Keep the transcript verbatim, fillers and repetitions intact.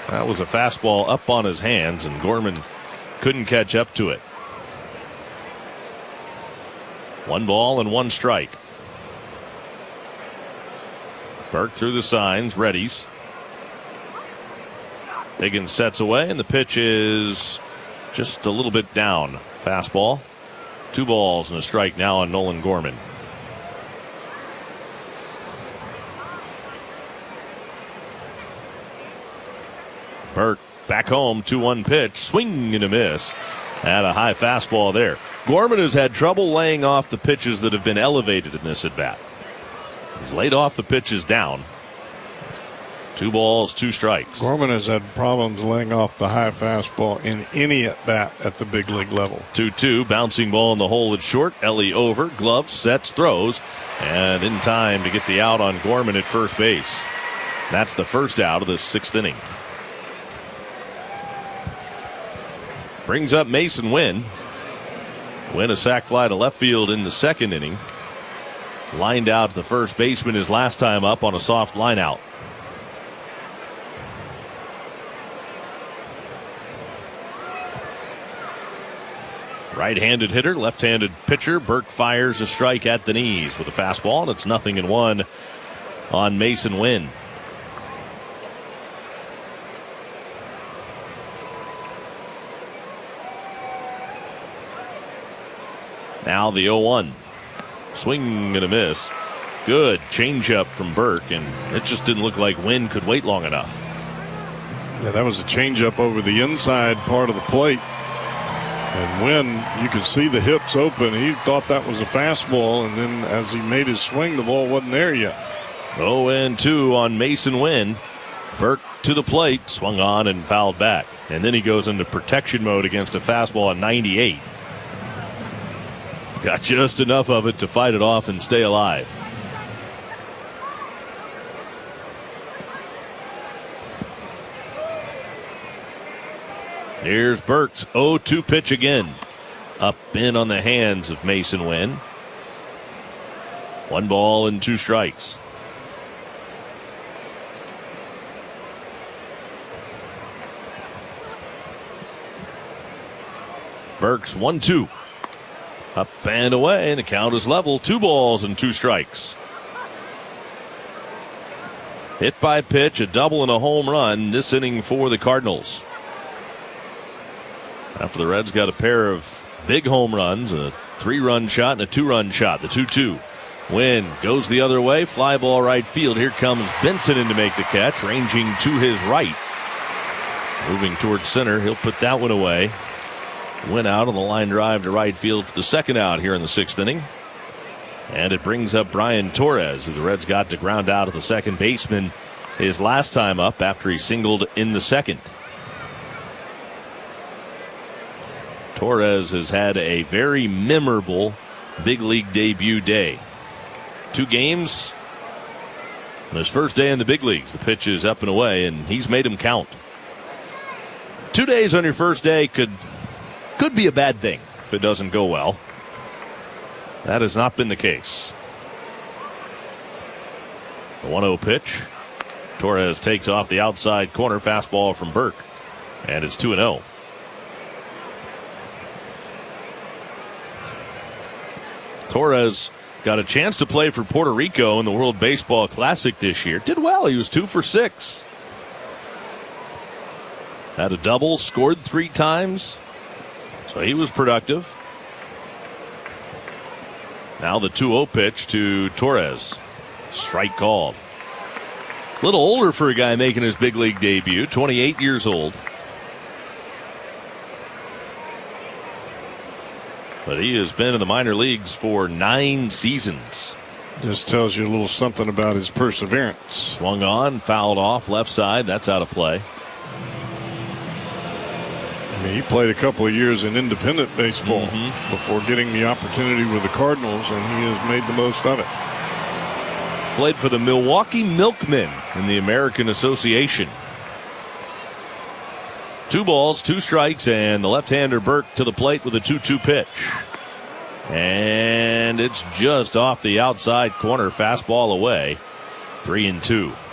That was a fastball up on his hands, and Gorman couldn't catch up to it. One ball and one strike. Burke through the signs, readies. Higgins sets away, and the pitch is just a little bit down. Fastball. Two balls and a strike now on Nolan Gorman. Burke back home, two one pitch. Swing and a miss. And a high fastball there. Gorman has had trouble laying off the pitches that have been elevated in this at-bat. He's laid off the pitches down. Two balls, two strikes. Gorman has had problems laying off the high fastball in any at-bat at the big league level. two two, bouncing ball in the hole at short. Ellie over, gloves, sets, throws, and in time to get the out on Gorman at first base. That's the first out of the sixth inning. Brings up Mason Wynn. Win a sac fly to left field in the second inning. Lined out the first baseman his last time up on a soft line out. Right-handed hitter, left-handed pitcher. Burke fires a strike at the knees with a fastball, and it's nothing in one on Mason Wynn. Now the oh one. Swing and a miss. Good changeup from Burke, and it just didn't look like Wynn could wait long enough. Yeah, that was a changeup over the inside part of the plate. And Wynn, you could see the hips open. He thought that was a fastball, and then as he made his swing, the ball wasn't there yet. oh and two on Mason Wynn. Burke to the plate, swung on and fouled back. And then he goes into protection mode against a fastball at ninety-eight. Got just enough of it to fight it off and stay alive. Here's Burke's oh two pitch again. Up in on the hands of Mason Wynn. One ball and two strikes. Burke's one two. Up and away, and the count is level. Two balls and two strikes. Hit by pitch, a double and a home run this inning for the Cardinals. After the Reds got a pair of big home runs, a three-run shot and a two-run shot, the two two. Wynn goes the other way, fly ball right field. Here comes Benson in to make the catch, ranging to his right. Moving towards center, he'll put that one away. Went out on the line drive to right field for the second out here in the sixth inning. And it brings up Brian Torres, who the Reds got to ground out at the second baseman his last time up after he singled in the second. Torres has had a very memorable big league debut day. Two games on his first day in the big leagues. The pitch is up and away, and he's made them count. Two days on your first day could could be a bad thing if it doesn't go well. That has not been the case. The one oh pitch. Torres takes off the outside corner, fastball from Burke, and it's two and oh. Torres got a chance to play for Puerto Rico in the World Baseball Classic this year. Did well. He was two for six. Had a double, scored three times. So he was productive. Now the two oh pitch to Torres. Strike called. A little older for a guy making his big league debut, twenty-eight years old. But he has been in the minor leagues for nine seasons. Just tells you a little something about his perseverance. Swung on, fouled off, left side. That's out of play. I mean, he played a couple of years in independent baseball mm-hmm. before getting the opportunity with the Cardinals, and he has made the most of it. Played for the Milwaukee Milkmen in the American Association. Two balls, two strikes, and the left-hander Burke to the plate with a two two pitch. And it's just off the outside corner, fastball away. Three and two.